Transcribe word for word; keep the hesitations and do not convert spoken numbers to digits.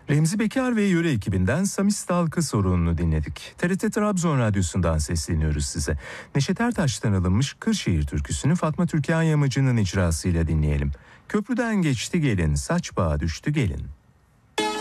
Remzi Bekar ve Yöre ekibinden Samis Dalkı sorununu dinledik. T R T Trabzon Radyosu'ndan sesleniyoruz size. Neşet Ertaş'tan alınmış Kırşehir türküsünü Fatma Türkan Yamacı'nın icrasıyla dinleyelim. Köprüden geçti gelin, saç bağı düştü gelin.